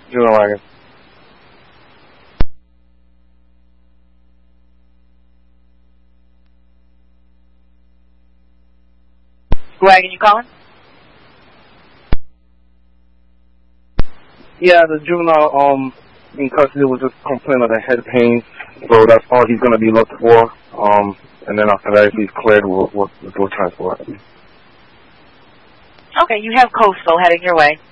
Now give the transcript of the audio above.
Juvenile wagon. Wagon, you calling? Yeah, the juvenile in custody was just complaining of the head pain, so that's all he's going to be looked for. And then after that, if he's cleared, we'll transport him. Okay, you have coastal heading your way.